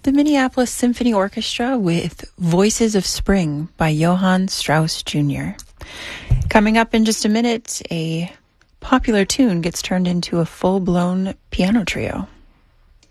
the Minneapolis Symphony Orchestra with Voices of Spring by Johann Strauss Jr. Coming up in just a minute, a popular tune gets turned into a full-blown piano trio.